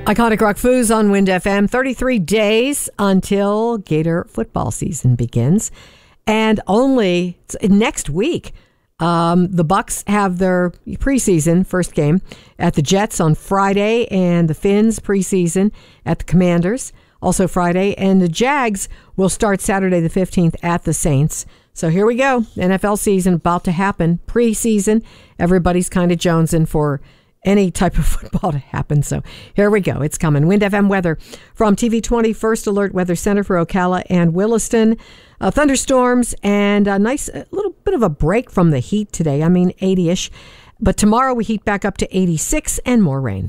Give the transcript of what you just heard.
Iconic Rock Foods on Wind FM. 33 days until Gator football season begins. And only next week, the Bucks have their preseason first game at the Jets on Friday, and the Finns preseason at the Commanders also Friday. And the Jags will start Saturday the 15th at the Saints. So here we go. NFL season about to happen. Preseason. Everybody's kind of jonesing for any type of football to happen. So here we go. It's coming. Wind FM weather from TV20 First Alert Weather Center for Ocala and Williston. Thunderstorms and a nice little bit of a break from the heat today. I mean, 80-ish. But tomorrow we heat back up to 86 and more rain.